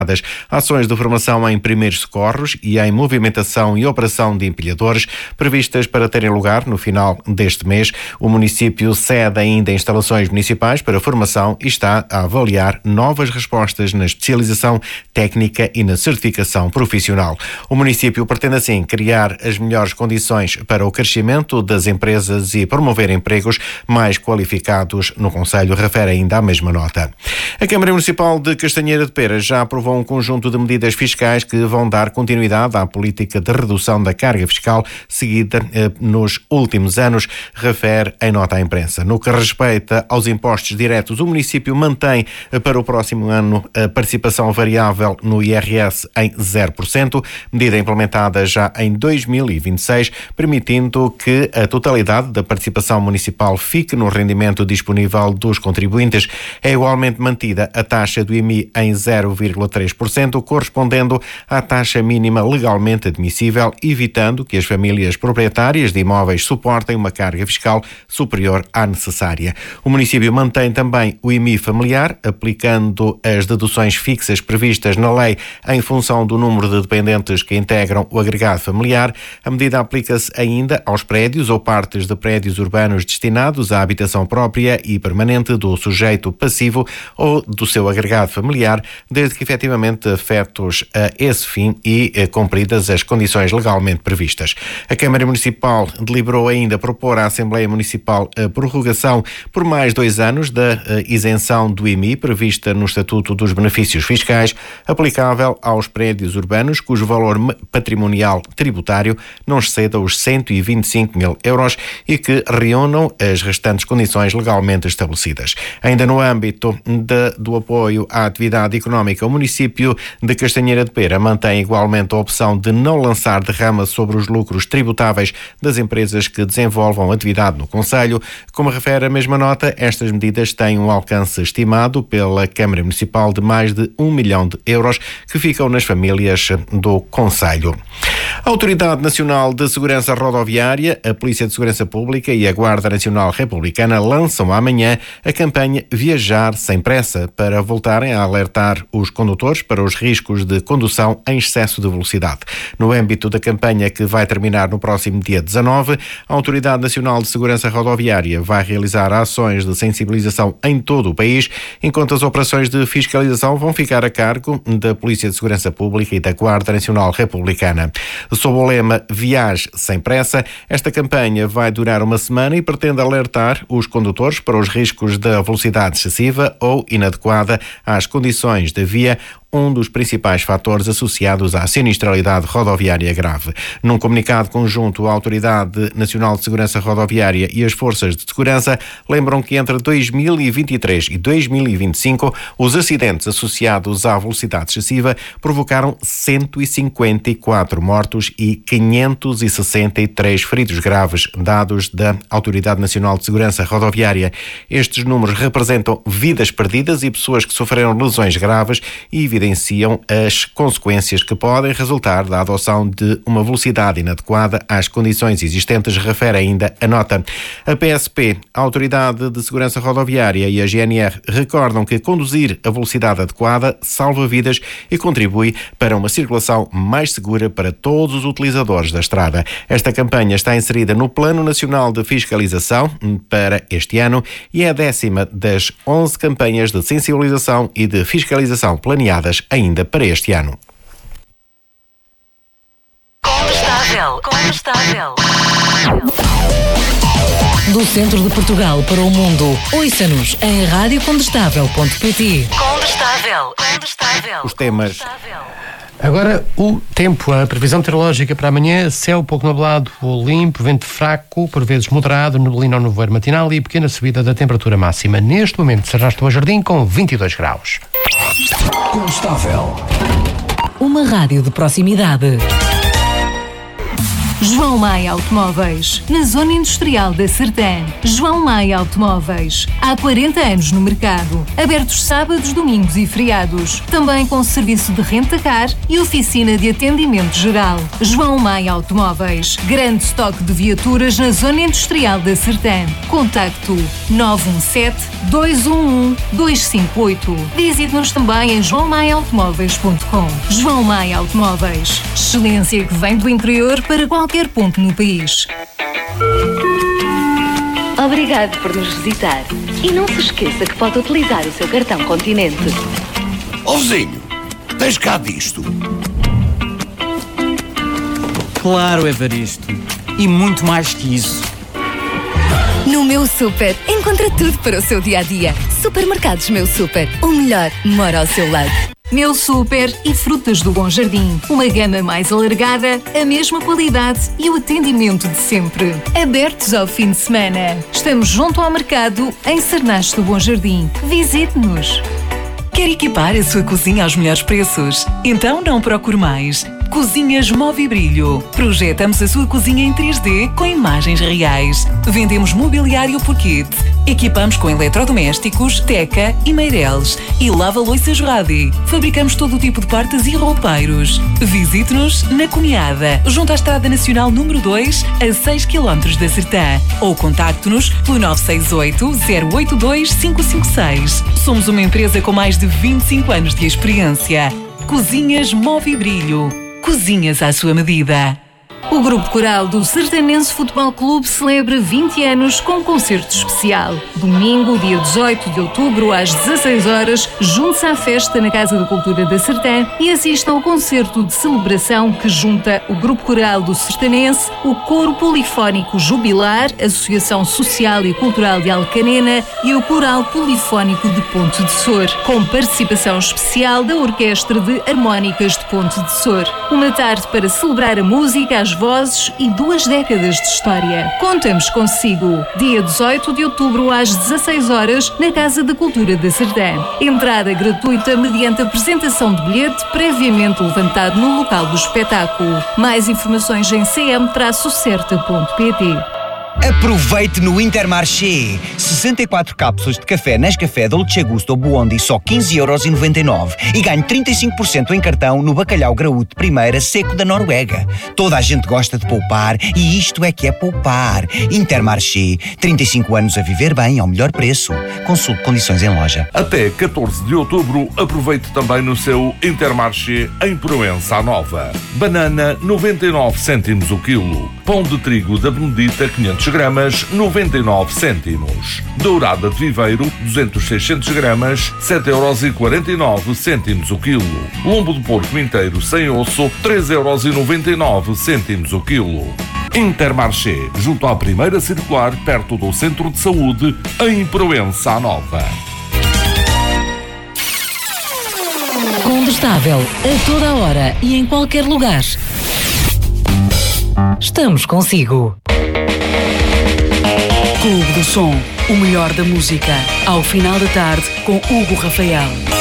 ações de formação em primeiros socorros e em movimentação e operação de empilhadores previstas para terem lugar no final deste mês. O município cede ainda instalações municipais para formação e está a avaliar novas respostas na especialização técnica e na certificação profissional. O município pretende assim criar as melhores condições para o crescimento das empresas e promover empregos mais qualificados no concelho, refere ainda a mesma nota. A Câmara Municipal de Castanheira de Pera já aprovou um conjunto de medidas fiscais que vão dar continuidade à política de redução da carga fiscal seguida nos últimos anos, refere em nota à imprensa. No que respeita aos impostos diretos, o município mantém para o próximo ano a participação variável no IRS em 0%, medida implementada já em 2026, permitindo que a totalidade da participação municipal fique no rendimento disponível dos contribuintes. É igualmente mantida a taxa do IMI em 0,3%, correspondendo à taxa mínima legalmente admissível, evitando que as famílias proprietárias de imóveis suportem uma carga fiscal superior à necessária. O município mantém também o IMI familiar, aplicando as deduções fixas previstas na lei em função do número de dependentes que integram o agregado familiar. A medida aplica-se ainda aos prédios ou partes de prédios urbanos destinados à habitação própria e permanente do sujeito passivo ou do seu agregado familiar, desde que efetivamente afetos a esse fim e cumpridas as condições legalmente previstas. A Câmara Municipal deliberou ainda propor à Assembleia Municipal a prorrogação por mais 2 anos da isenção do IMI prevista no Estatuto dos Benefícios Fiscais, aplicável aos prédios urbanos cujo valor patrimonial tributário não exceda os 125 mil euros e que reúnam as restantes condições legalmente estabelecidas. Ainda no âmbito do apoio à atividade económica, o município de Castanheira de Pera mantém igualmente a opção de não lançar derrama sobre os lucros tributáveis das empresas que desenvolvam atividade no concelho. Como refere a mesma nota, estas medidas têm um alcance estimado pela Câmara Municipal de mais de 1 milhão de euros que ficam nas famílias do concelho. A Autoridade Nacional de Segurança Rodoviária, a Polícia de Segurança Pública e a Guarda Nacional Republicana lançam amanhã a campanha Viajar Sem Pressa para voltarem a alertar os condutores para os riscos de condução em excesso de velocidade. No âmbito da campanha, que vai terminar no próximo dia 19, a Autoridade Nacional de Segurança Rodoviária vai realizar ações de sensibilização em todo o país, enquanto as operações de fiscalização vão ficar a cargo da Polícia de Segurança Pública e da Guarda Nacional Republicana. Sob o lema Viaje Sem Pressa, esta campanha vai durar 1 semana e pretende alertar os condutores para os riscos da velocidade excessiva ou inadequada às condições da via, um dos principais fatores associados à sinistralidade rodoviária grave. Num comunicado conjunto, a Autoridade Nacional de Segurança Rodoviária e as Forças de Segurança lembram que entre 2023 e 2025 os acidentes associados à velocidade excessiva provocaram 154 mortos e 563 feridos graves, dados da Autoridade Nacional de Segurança Rodoviária. Estes números representam vidas perdidas e pessoas que sofreram lesões graves e evidenciam as consequências que podem resultar da adoção de uma velocidade inadequada às condições existentes, refere ainda a nota. A PSP, a Autoridade de Segurança Rodoviária e a GNR recordam que conduzir a velocidade adequada salva vidas e contribui para uma circulação mais segura para todos os utilizadores da estrada. Esta campanha está inserida no Plano Nacional de Fiscalização para este ano e é a 10ª das 11 campanhas de sensibilização e de fiscalização planeadas ainda para este ano. Condestável. Do centro de Portugal para o mundo, ouça-nos em radiocondestável.pt. Condestável. Os temas. Agora o tempo, a previsão meteorológica para amanhã: céu pouco nublado ou limpo, vento fraco, por vezes moderado, neblina ou nevoeiro matinal e pequena subida da temperatura máxima. Neste momento se arrasta ao jardim com 22 graus. Uma rádio de proximidade. João Maia Automóveis, na Zona Industrial da Sertã. João Maia Automóveis, há 40 anos no mercado. Abertos sábados, domingos e feriados. Também com serviço de renta-car e oficina de atendimento geral. João Maia Automóveis, grande estoque de viaturas na Zona Industrial da Sertã. Contacto 917-211-258. Visite-nos também em joaomaiaautomóveis.com. João Maia Automóveis, excelência que vem do interior para qualquer ponto no país. Obrigado por nos visitar. E não se esqueça que pode utilizar o seu cartão Continente. Ó vizinho, tens cá disto? Claro, Evaristo. E muito mais que isso. No Meu Super, encontra tudo para o seu dia-a-dia. Supermercados Meu Super, o melhor mora ao seu lado. Meu Super e Frutas do Bom Jardim. Uma gama mais alargada, a mesma qualidade e o atendimento de sempre. Abertos ao fim de semana. Estamos junto ao mercado, em Cernache do Bom Jardim. Visite-nos. Quer equipar a sua cozinha aos melhores preços? Então não procure mais. Cozinhas Movibrilho. Projetamos a sua cozinha em 3D com imagens reais. Vendemos mobiliário por kit. Equipamos com eletrodomésticos, Teca e Meireles. E lava-loiças Radi. Fabricamos todo o tipo de portas e roupeiros. Visite-nos na Cunhada, junto à Estrada Nacional número 2, a 6 km da Sertã. Ou contacte-nos pelo 968-082-556. Somos uma empresa com mais de 25 anos de experiência. Cozinhas Movibrilho. Cozinhas à sua medida. O Grupo Coral do Sertanense Futebol Clube celebra 20 anos com um concerto especial. Domingo, dia 18 de outubro, às 16 horas, junte-se à festa na Casa da Cultura da Sertã e assista ao concerto de celebração que junta o Grupo Coral do Sertanense, o Coro Polifónico Jubilar, Associação Social e Cultural de Alcanena e o Coral Polifónico de Ponte de Sor, com participação especial da Orquestra de Harmónicas de Ponte de Sor. Uma tarde para celebrar a música, as vozes e 2 décadas de história. Contamos consigo. Dia 18 de outubro às 16 horas na Casa da Cultura da Sertã. Entrada gratuita mediante apresentação de bilhete previamente levantado no local do espetáculo. Mais informações em cm-certa.pt. Aproveite no Intermarché. 64 cápsulas de café Nescafé Dolce Gusto Buondi só 15,99€ e ganhe 35% em cartão no bacalhau graúdo primeira seco da Noruega. Toda a gente gosta de poupar e isto é que é poupar. Intermarché. 35 anos a viver bem ao melhor preço. Consulte condições em loja. Até 14 de outubro, aproveite também no seu Intermarché em Proença Nova. Banana, 99 cêntimos o quilo. Pão de trigo da Benedita, 500 gramas, 99 cêntimos. Dourada de Viveiro, 200-600 gramas, 7,49 € o quilo. Lombo de porco inteiro sem osso, 3,99 € o quilo. Intermarché, junto à primeira circular, perto do Centro de Saúde, em Proença Nova. Condestável, a toda a hora e em qualquer lugar. Estamos consigo. Clube do Som, o melhor da música. Ao final da tarde, com Hugo Rafael.